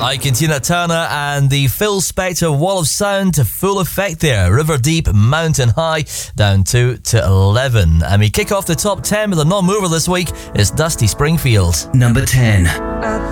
Ike and Tina Turner and the Phil Spector Wall of Sound to full effect there. River Deep, Mountain High, down 2 to 11. And we kick off the top 10 with a non-mover this week. It's Dusty Springfield. Number 10.